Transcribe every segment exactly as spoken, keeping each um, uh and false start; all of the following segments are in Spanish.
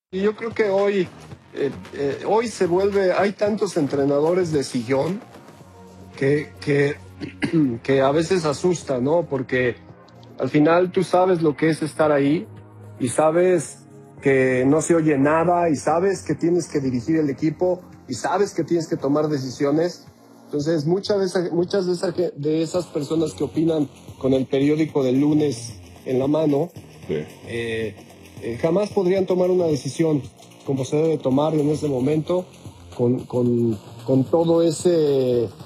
Y yo creo que hoy, eh, eh, hoy se vuelve, hay tantos entrenadores de sillón que, que, que a veces asusta, ¿no? Porque al final tú sabes lo que es estar ahí y sabes que no se oye nada y sabes que tienes que dirigir el equipo y sabes que tienes que tomar decisiones. Entonces muchas de esas, muchas de esas, de esas personas que opinan con el periódico del lunes en la mano, sí. eh, eh, jamás podrían tomar una decisión como se debe tomar en ese momento con, con, con todo ese eh,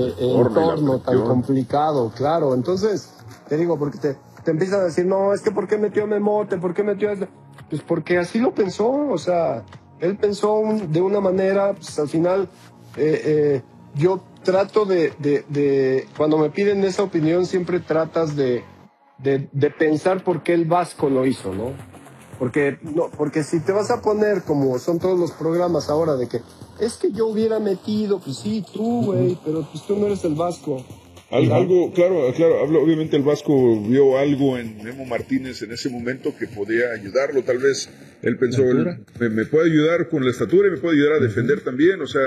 entorno tan complicado, claro. Entonces, te digo, porque te, te empiezan a decir, no, es que ¿por qué metió a Memote? ¿Por qué metió a este? Pues porque así lo pensó, o sea, él pensó un, de una manera, pues al final, eh, eh, yo trato de, de, de, cuando me piden esa opinión, siempre tratas de, de, de pensar por qué el Vasco lo hizo, ¿no? Porque, no, porque si te vas a poner como son todos los programas ahora de que es que yo hubiera metido, pues sí, tú, güey, pero pues tú no eres el Vasco. Al, algo, claro, claro, obviamente el Vasco vio algo en Memo Martínez en ese momento que podía ayudarlo, tal vez él pensó, él, me, me puede ayudar con la estatura y me puede ayudar a defender uh-huh. también, o sea,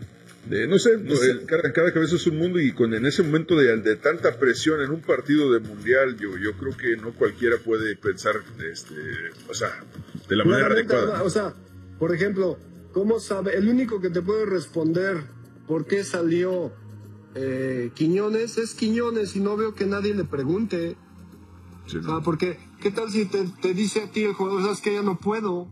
de, no sé, el, cada, cada cabeza es un mundo y con en ese momento de, de tanta presión en un partido de mundial, yo, yo creo que no cualquiera puede pensar, este, o sea, de la manera adecuada. O sea, por ejemplo, ¿cómo sabe? El único que te puede responder por qué salió Eh, Quiñones es Quiñones y no veo que nadie le pregunte. Sí, no. O sea, porque ¿qué tal si te, te dice a ti el jugador, sabes que ya no puedo?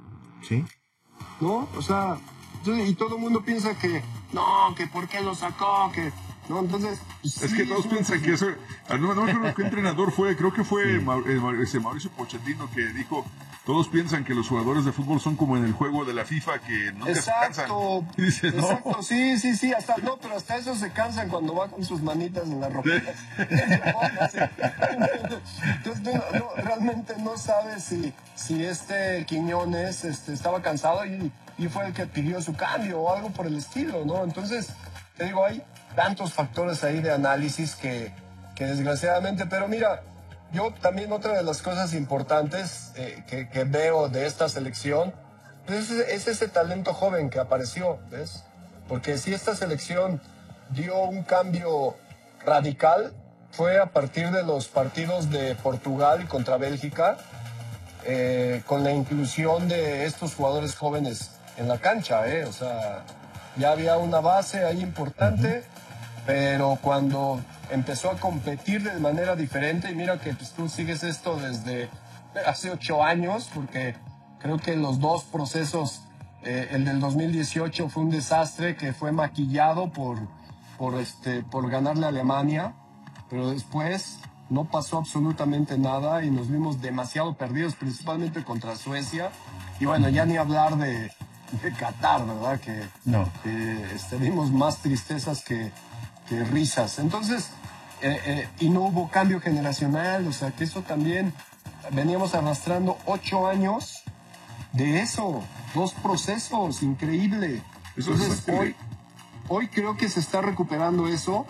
Sí. ¿No? O sea, y todo el mundo piensa que no, que por qué lo sacó, que no, entonces pues, es sí, que todos es piensan que eso, no, no creo qué entrenador fue, creo que fue sí. Mauricio, Mauricio Pochettino que dijo, todos piensan que los jugadores de fútbol son como en el juego de la FIFA que nunca exacto, se cansan. Y dice, exacto, no. sí, sí, sí, hasta no, pero hasta eso se cansan cuando va con sus manitas en la ropa. Entonces no, no, realmente no sabes si, si este Quiñones este, estaba cansado y, y fue el que pidió su cambio o algo por el estilo, ¿no? Entonces, te digo, hay tantos factores ahí de análisis que, que desgraciadamente, pero mira, yo también otra de las cosas importantes eh, que, que veo de esta selección pues es, es ese talento joven que apareció, ¿ves? Porque si esta selección dio un cambio radical fue a partir de los partidos de Portugal contra Bélgica, eh, con la inclusión de estos jugadores jóvenes en la cancha, ¿eh? O sea, ya había una base ahí importante, uh-huh. pero cuando empezó a competir de manera diferente, y mira que pues, tú sigues esto desde hace ocho años, porque creo que los dos procesos, eh, el del dos mil dieciocho fue un desastre que fue maquillado por, por, este, por ganarle a Alemania, pero después no pasó absolutamente nada y nos vimos demasiado perdidos, principalmente contra Suecia, y bueno, ya ni hablar de, de Qatar, ¿verdad? Que, no. que este, vimos más tristezas que, que risas. Entonces, eh, eh, y no hubo cambio generacional, o sea que eso también, veníamos arrastrando ocho años de eso, dos procesos, increíble. Entonces hoy, hoy creo que se está recuperando eso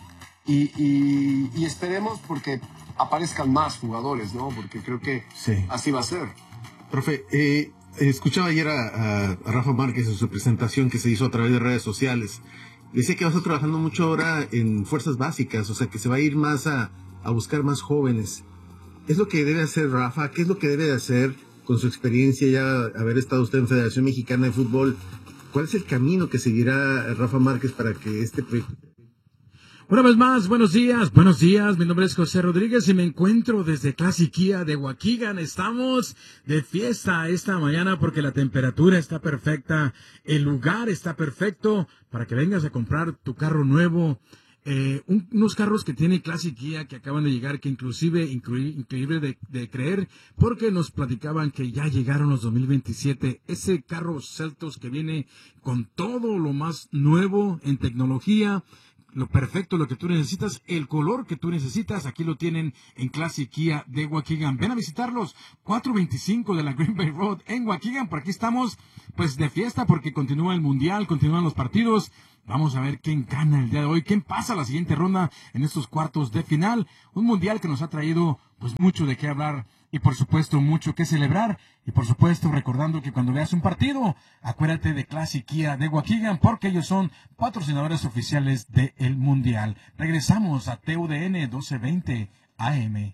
y, y, y esperemos porque aparezcan más jugadores, ¿no? Porque creo que sí. así va a ser. Profe, eh, escuchaba ayer a, a Rafa Márquez en su presentación que se hizo a través de redes sociales. Decía que va a estar trabajando mucho ahora en fuerzas básicas, o sea que se va a ir más a, a buscar más jóvenes. ¿Es lo que debe hacer Rafa? ¿Qué es lo que debe hacer con su experiencia ya haber estado usted en Federación Mexicana de Fútbol? ¿Cuál es el camino que seguirá Rafa Márquez para que este proyecto? Una vez más, buenos días, buenos días, mi nombre es José Rodríguez y me encuentro desde Classic Kia de Waukegan. Estamos de fiesta esta mañana porque la temperatura está perfecta, el lugar está perfecto para que vengas a comprar tu carro nuevo. Eh, un, unos carros que tiene Classic Kia que acaban de llegar, que inclusive, increíble, increíble de, de creer, porque nos platicaban que ya llegaron los dos mil veintisiete, ese carro Seltos que viene con todo lo más nuevo en tecnología, lo perfecto, lo que tú necesitas, el color que tú necesitas, aquí lo tienen en Classic Kia de Waukegan. Ven a visitarlos, cuatrocientos veinticinco de la Green Bay Road en Waukegan. Por aquí estamos, pues, de fiesta porque continúa el Mundial, continúan los partidos. Vamos a ver quién gana el día de hoy, quién pasa a la siguiente ronda en estos cuartos de final. Un Mundial que nos ha traído pues mucho de qué hablar y por supuesto mucho que celebrar. Y por supuesto recordando que cuando veas un partido, acuérdate de Classic Kia de Waukegan porque ellos son patrocinadores oficiales del Mundial. Regresamos a T U D N doce veinte A M.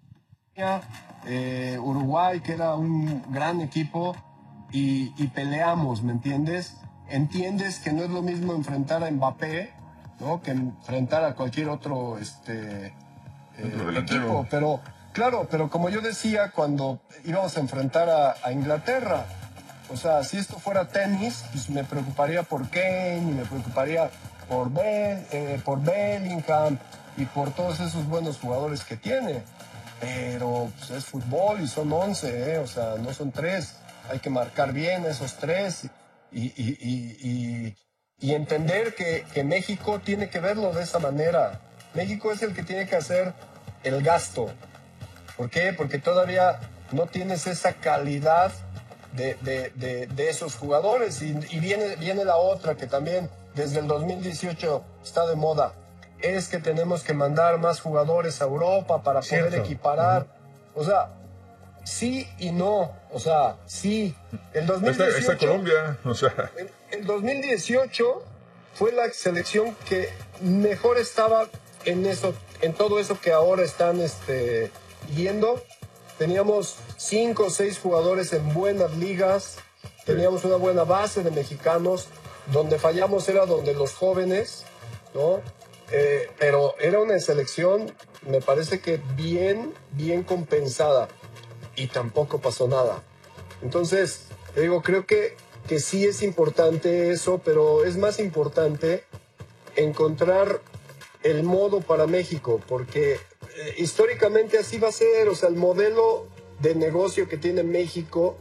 Eh, Uruguay, que era un gran equipo, y, y peleamos, ¿me entiendes? Entiendes que no es lo mismo enfrentar a Mbappé, ¿no?, que enfrentar a cualquier otro este, eh, equipo, pero claro, pero como yo decía cuando íbamos a enfrentar a, a Inglaterra, o sea, si esto fuera tenis, pues me preocuparía por Kane, y me preocuparía por, Bell, eh, por Bellingham y por todos esos buenos jugadores que tiene, pero pues, es fútbol y son once, eh, o sea, no son tres, hay que marcar bien esos tres y, y, y, y, y entender que, que México tiene que verlo de esa manera. México es el que tiene que hacer el gasto. ¿Por qué? Porque todavía no tienes esa calidad de, de, de, de esos jugadores. Y, y viene, viene la otra que también desde el dos mil dieciocho está de moda. Es que tenemos que mandar más jugadores a Europa para poder Cierto. equiparar. Uh-huh. O sea, sí y no. O sea, sí. El dos mil dieciocho, está, está Colombia. O sea. El, el dos mil dieciocho fue la selección que mejor estaba en eso, en todo eso que ahora están este, yendo. Teníamos cinco o seis jugadores en buenas ligas. Teníamos una buena base de mexicanos. Donde fallamos era donde los jóvenes, ¿no? Eh, pero era una selección, me parece que bien, bien compensada. Y tampoco pasó nada. Entonces, te digo, creo que, que sí es importante eso, pero es más importante encontrar el modo para México, porque eh, históricamente así va a ser. O sea, el modelo de negocio que tiene México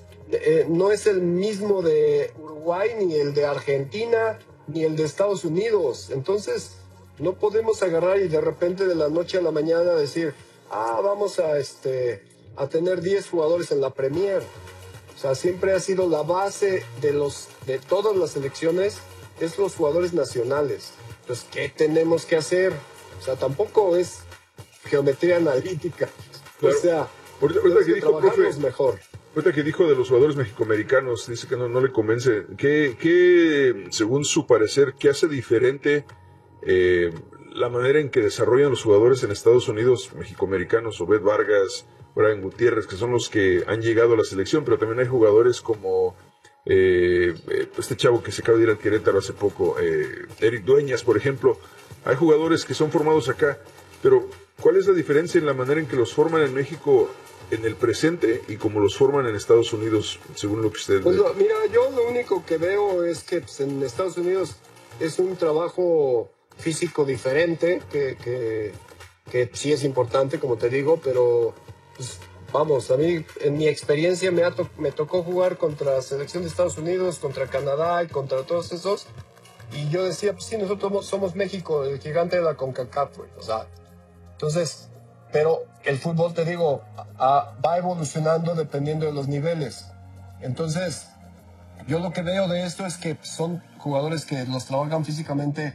eh, no es el mismo de Uruguay, ni el de Argentina, ni el de Estados Unidos. Entonces, no podemos agarrar y de repente de la noche a la mañana decir, ah, vamos a, este, a tener diez jugadores en la Premier. O sea, siempre ha sido la base de, los, de todas las selecciones, es los jugadores nacionales. Entonces, ¿qué tenemos que hacer? O sea, tampoco es geometría analítica. Claro. O sea, ahorita, ahorita que dijo, profe, mejor. Ahorita que dijo de los jugadores mexicoamericanos, dice que no, no le convence. ¿Qué, qué, según su parecer, qué hace diferente eh, la manera en que desarrollan los jugadores en Estados Unidos mexicoamericanos? Obed Vargas, Brian Gutiérrez, que son los que han llegado a la selección, pero también hay jugadores como eh, este chavo que se acaba de ir al Querétaro hace poco, eh, Eric Dueñas, por ejemplo. Hay jugadores que son formados acá, pero ¿cuál es la diferencia en la manera en que los forman en México en el presente y como los forman en Estados Unidos, según lo que ustedes pues ven? Lo, mira, yo lo único que veo es que pues, en Estados Unidos es un trabajo físico diferente, que, que, que sí es importante, como te digo, pero pues, vamos, a mí en mi experiencia me, ha to me tocó jugar contra selección de Estados Unidos, contra Canadá y contra todos esos, y yo decía, pues sí, nosotros somos, somos México, el gigante de la CONCACAF, o sea, entonces, pero el fútbol, te digo, a, va evolucionando dependiendo de los niveles. Entonces, yo lo que veo de esto es que son jugadores que los trabajan físicamente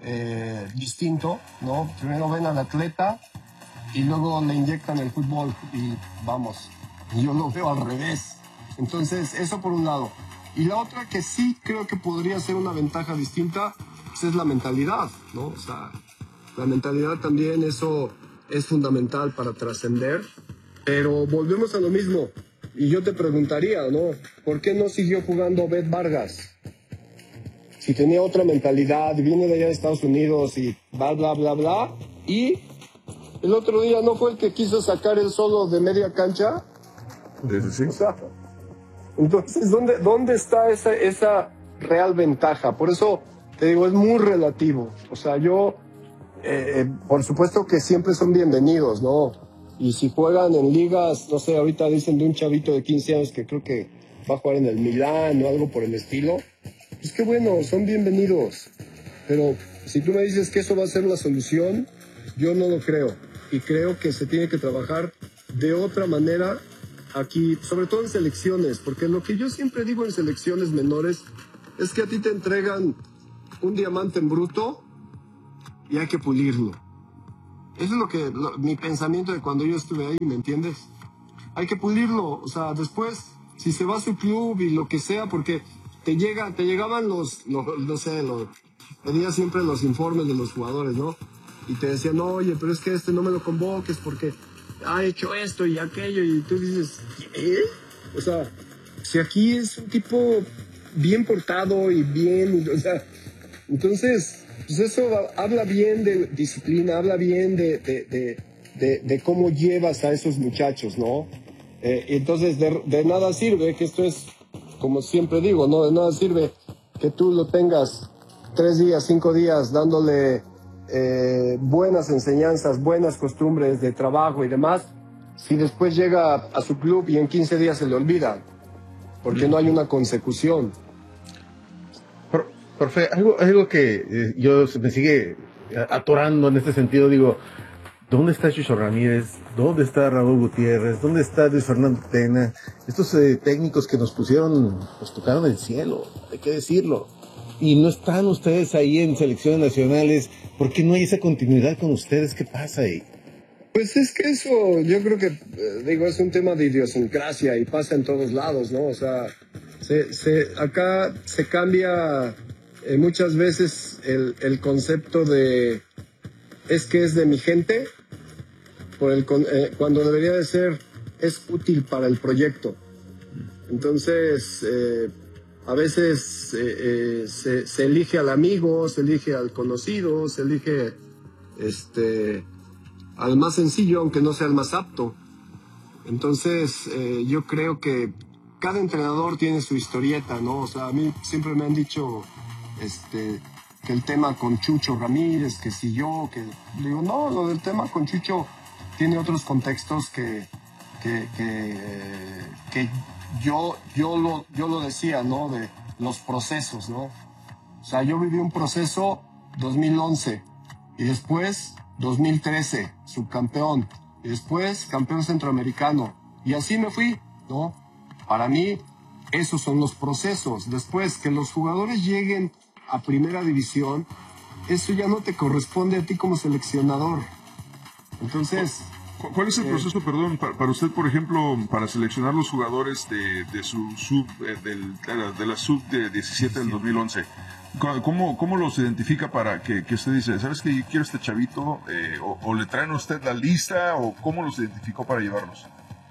eh, distinto, ¿no? Primero ven al atleta y luego le inyectan el fútbol y vamos, yo lo veo al revés. Entonces, eso por un lado. Y la otra que sí creo que podría ser una ventaja distinta, pues es la mentalidad, ¿no? O sea, la mentalidad también, eso es fundamental para trascender. Pero volvemos a lo mismo. Y yo te preguntaría, ¿no? ¿Por qué no siguió jugando Obed Vargas? Si tenía otra mentalidad, viene de allá de Estados Unidos y bla, bla, bla, bla. Y el otro día no fue el que quiso sacar el solo de media cancha. Sí, sí. O sea, entonces, ¿dónde, dónde está esa, esa real ventaja? Por eso te digo, es muy relativo. O sea, yo, eh, por supuesto que siempre son bienvenidos, ¿no? Y si juegan en ligas, no sé, ahorita dicen de un chavito de quince años que creo que va a jugar en el Milán o algo por el estilo, pues qué bueno, son bienvenidos. Pero si tú me dices que eso va a ser la solución, yo no lo creo. Y creo que se tiene que trabajar de otra manera aquí, sobre todo en selecciones, porque lo que yo siempre digo en selecciones menores es que a ti te entregan un diamante en bruto y hay que pulirlo. Eso es lo que, lo, mi pensamiento de cuando yo estuve ahí, ¿me entiendes? Hay que pulirlo, o sea, después, si se va a su club y lo que sea, porque te llega, te llegaban los, los no sé, los, venía siempre los informes de los jugadores, ¿no? Y te decían, no, oye, pero es que este no me lo convoques porque ha hecho esto y aquello, y tú dices, ¿qué? O sea, si aquí es un tipo bien portado y bien, o sea, entonces, pues eso habla bien de disciplina, habla bien de, de, de, de, de cómo llevas a esos muchachos, ¿no? Eh, entonces, de, de nada sirve, que esto es, como siempre digo, ¿no? De nada sirve que tú lo tengas tres días, cinco días dándole eh, buenas enseñanzas, buenas costumbres de trabajo y demás, si después llega a, a su club y en quince días se le olvida, porque no hay una consecución. Profe, algo, algo que eh, yo me sigue atorando en este sentido, digo, ¿dónde está Chucho Ramírez? ¿Dónde está Raúl Gutiérrez? ¿Dónde está Luis Fernando Tena? Estos eh, técnicos que nos pusieron, nos tocaron el cielo, hay que decirlo. Y no están ustedes ahí en selecciones nacionales. ¿Por qué no hay esa continuidad con ustedes? ¿Qué pasa ahí? Pues es que eso, yo creo que, eh, digo, es un tema de idiosincrasia y pasa en todos lados, ¿no? O sea, se, se, acá se cambia eh, muchas veces el, el concepto de es que es de mi gente, por el, eh, cuando debería de ser es útil para el proyecto. Entonces, eh, a veces eh, eh, se, se elige al amigo, se elige al conocido, se elige este, al más sencillo, aunque no sea el más apto. Entonces, eh, yo creo que cada entrenador tiene su historieta, ¿no? O sea, a mí siempre me han dicho este, que el tema con Chucho Ramírez, que si yo, que... Digo, no, lo del tema con Chucho tiene otros contextos que, que, que, que yo, yo, lo, yo lo decía, ¿no? De los procesos, ¿no? O sea, yo viví un proceso dos mil once y después dos mil trece, subcampeón, y después campeón centroamericano. Y así me fui, ¿no? Para mí, esos son los procesos. Después, que los jugadores lleguen a primera división, eso ya no te corresponde a ti como seleccionador. Entonces... ¿Cuál es el proceso, eh, perdón, para, para usted, por ejemplo, para seleccionar los jugadores de, de su sub, eh, del, de, la, de la sub de diecisiete del dos mil once? ¿Cómo, cómo los identifica para que, que usted dice, sabes que quiero este chavito, eh, o, o le traen a usted la lista, o cómo los identificó para llevarlos?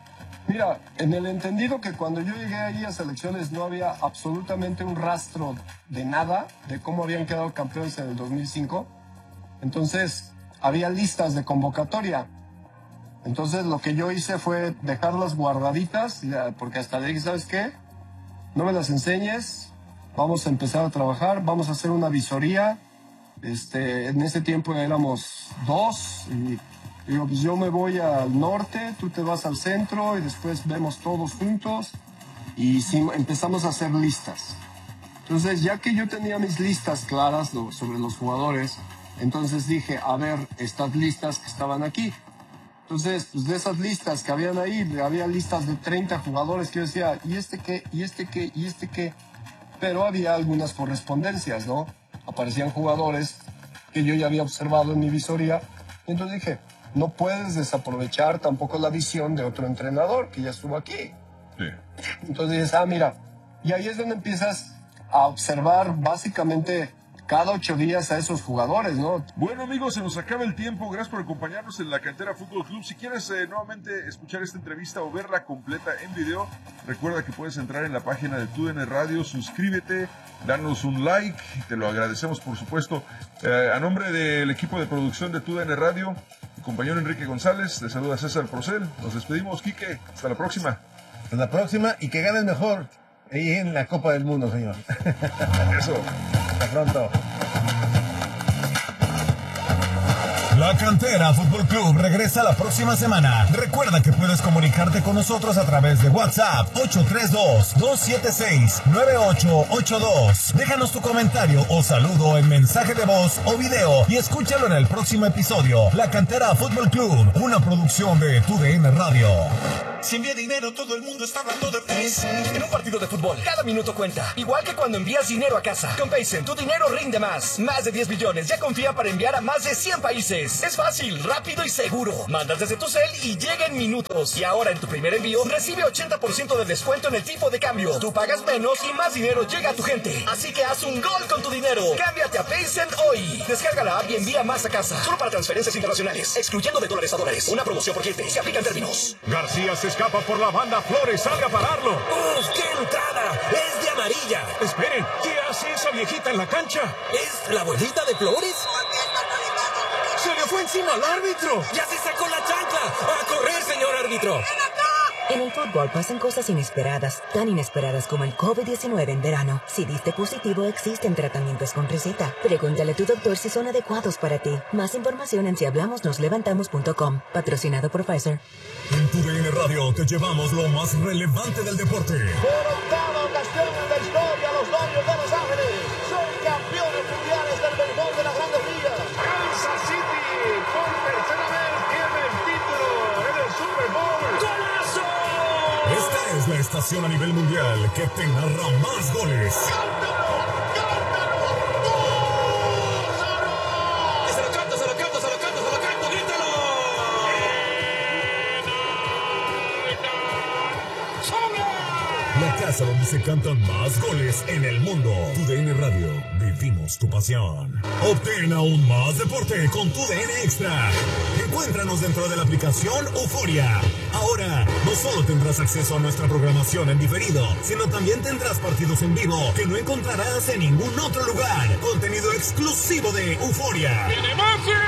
Mira, en el entendido que cuando yo llegué ahí a selecciones no había absolutamente un rastro de nada, de cómo habían quedado campeones en el dos mil cinco, entonces había listas de convocatoria. Entonces lo que yo hice fue dejarlas guardaditas, porque hasta le dije, ¿sabes qué? No me las enseñes, vamos a empezar a trabajar, vamos a hacer una visoría. Este, en ese tiempo éramos dos, y digo, pues yo me voy al norte, tú te vas al centro, y después vemos todos juntos, y sí, empezamos a hacer listas. Entonces, ya que yo tenía mis listas claras sobre los jugadores, entonces dije, a ver, estas listas que estaban aquí. Entonces, pues de esas listas que habían ahí, había listas de treinta jugadores que yo decía, ¿y este qué? ¿Y este qué? ¿Y este qué? Pero había algunas correspondencias, ¿no? Aparecían jugadores que yo ya había observado en mi visoría. Entonces dije, no puedes desaprovechar tampoco la visión de otro entrenador que ya estuvo aquí. Sí. Entonces dices, ah, mira, y ahí es donde empiezas a observar básicamente cada ocho días a esos jugadores, ¿no? Bueno, amigos, se nos acaba el tiempo. Gracias por acompañarnos en la Cantera Fútbol Club. Si quieres eh, nuevamente escuchar esta entrevista o verla completa en video, recuerda que puedes entrar en la página de TUDN Radio, suscríbete, danos un like, te lo agradecemos, por supuesto. Eh, a nombre del equipo de producción de TUDN Radio, mi compañero Enrique González, le saluda César Procel. Nos despedimos, Quique. Hasta la próxima. Hasta la próxima y que ganes mejor ahí en la Copa del Mundo, señor. Eso. Hasta pronto. La Cantera Fútbol Club regresa la próxima semana. Recuerda que puedes comunicarte con nosotros a través de WhatsApp ocho tres dos, dos siete seis, nueve ocho ocho dos. Déjanos tu comentario o saludo en mensaje de voz o video y escúchalo en el próximo episodio. La Cantera Fútbol Club, una producción de TUDN Radio. Si envía dinero, todo el mundo está hablando de Paysend. En un partido de fútbol, cada minuto cuenta. Igual que cuando envías dinero a casa. Con Paysend, tu dinero rinde más. Más de diez billones ya confía para enviar a más de cien países. Es fácil, rápido y seguro. Mandas desde tu cel y llega en minutos. Y ahora en tu primer envío, recibe ochenta por ciento de descuento en el tipo de cambio. Tú pagas menos y más dinero llega a tu gente. Así que haz un gol con tu dinero. Cámbiate a Paysend hoy. Descarga la app y envía más a casa. Solo para transferencias internacionales. Excluyendo de dólares a dólares. Una promoción por cliente. Se aplica en términos. García se escapa por la banda. Flores, salga a pararlo. ¡Uf, qué entrada! ¡Es de amarilla! Esperen, ¿qué hace esa viejita en la cancha? ¿Es la abuelita de Flores? ¡Se le fue encima al árbitro! ¡Ya se sacó la chancla! ¡A correr, señor árbitro! En el fútbol pasan cosas inesperadas, tan inesperadas como el COVID diecinueve en verano. Si diste positivo, existen tratamientos con receta. Pregúntale a tu doctor si son adecuados para ti. Más información en si hablamos nos levantamos punto com. Patrocinado por Pfizer. En tu D N Radio te llevamos lo más relevante del deporte. Por octava ocasión en la historia, los Dodgers de Los Ángeles son campeones mundiales del béisbol de las Grandes Ligas. Kansas City por tercera vez tiene el título en el Super Bowl. ¡Golazo! Esta es la estación a nivel mundial que te narra más goles. ¡Se lo canto, se lo canto, se lo canto, se lo canto! ¡Grítalo! La casa donde se cantan más goles en el mundo. Tu D N Radio, vivimos tu pasión. Obtén aún más deporte con Tu D N Extra. Encuéntranos dentro de la aplicación Euforia. Ahora, no solo tendrás acceso a nuestra programación en diferido, sino también tendrás partidos en vivo que no encontrarás en ningún otro lugar. Contenido exclusivo de Euforia. ¡Tiene magia!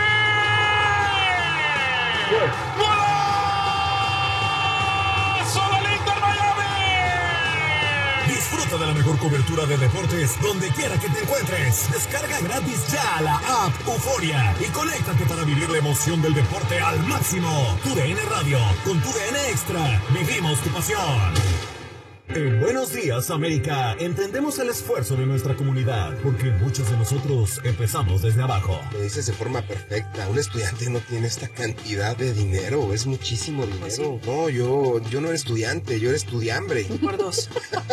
Disfruta de la mejor cobertura de deportes donde quiera que te encuentres. Descarga gratis ya la app Euforia y conéctate para vivir la emoción del deporte al máximo. Tu D N Radio, con Tu D N Extra, vivimos tu pasión. En Buenos Días, América, entendemos el esfuerzo de nuestra comunidad, porque muchos de nosotros empezamos desde abajo. Lo dices de forma perfecta. Un estudiante no tiene esta cantidad de dinero, es muchísimo dinero. No, yo, yo no era estudiante, yo era estudiambre. Por dos.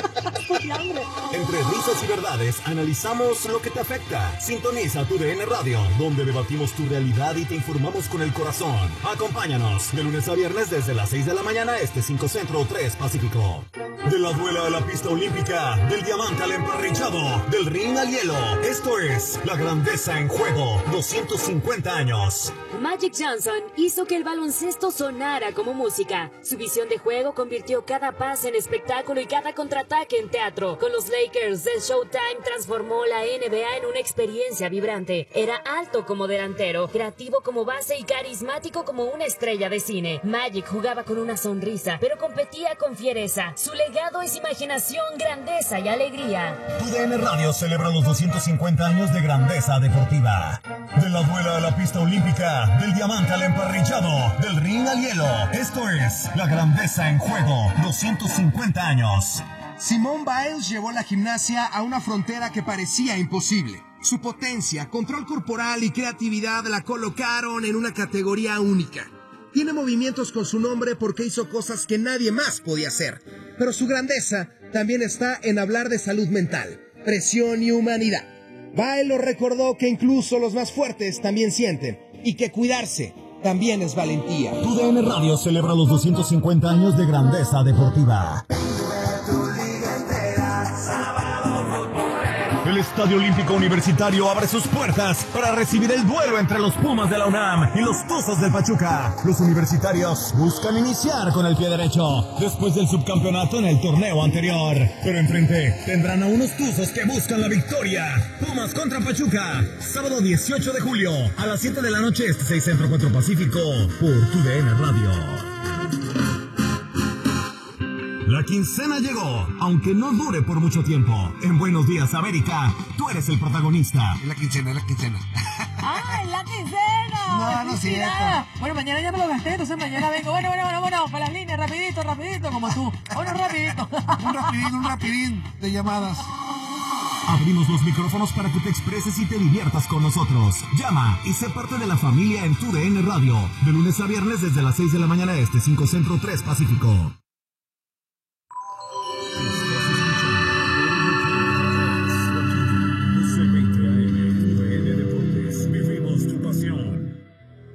Entre risas y verdades, analizamos lo que te afecta. Sintoniza Tu D N Radio, donde debatimos tu realidad y te informamos con el corazón. Acompáñanos de lunes a viernes desde las seis de la mañana, este cinco Centro, tres Pacífico. De la duela a la pista olímpica, del diamante al emparrillado, del ring al hielo. Esto es La Grandeza en Juego, doscientos cincuenta años. Magic Johnson hizo que el baloncesto sonara como música. Su visión de juego convirtió cada pase en espectáculo y cada contraataque en teatro. Con los Lakers de Showtime transformó la N B A en una experiencia vibrante. Era alto como delantero, creativo como base y carismático como una estrella de cine. Magic jugaba con una sonrisa, pero competía con fiereza. Su legado es imaginación, grandeza y alegría. Tu D N Radio celebra los doscientos cincuenta años de grandeza deportiva. De la duela a la pista olímpica, del diamante al emparrillado, del ring al hielo. Esto es La Grandeza en Juego, doscientos cincuenta años. Simone Biles llevó la gimnasia a una frontera que parecía imposible. Su potencia, control corporal y creatividad la colocaron en una categoría única. Tiene movimientos con su nombre porque hizo cosas que nadie más podía hacer. Pero su grandeza también está en hablar de salud mental, presión y humanidad. Biles lo recordó que incluso los más fuertes también sienten y que cuidarse también es valentía. Tu D N Radio celebra los doscientos cincuenta años de grandeza deportiva. El Estadio Olímpico Universitario abre sus puertas para recibir el duelo entre los Pumas de la UNAM y los Tuzos del Pachuca. Los universitarios buscan iniciar con el pie derecho después del subcampeonato en el torneo anterior. Pero enfrente tendrán a unos Tuzos que buscan la victoria. Pumas contra Pachuca, sábado dieciocho de julio a las siete de la noche, este seis Centro cuatro Pacífico, por Tu D N Radio. La quincena llegó, aunque no dure por mucho tiempo. En Buenos Días, América, tú eres el protagonista. Es la quincena, es la quincena. ¡Ah, es la quincena! No, no es cierto. Bueno, mañana ya me lo gasté, entonces mañana vengo. Bueno, bueno, bueno, bueno, para las líneas, rapidito, rapidito, como tú. Bueno, rapidito. Un rapidín, un rapidín de llamadas. Abrimos los micrófonos para que te expreses y te diviertas con nosotros. Llama y sé parte de la familia en tu D N Radio. De lunes a viernes desde las seis de la mañana este, cinco Centro, tres Pacífico.